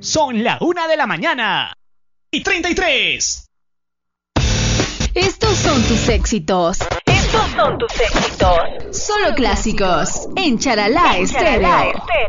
Son la 1:33 a.m. Estos son tus éxitos. Estos son tus éxitos. Solo clásicos en Charalá Estéreo.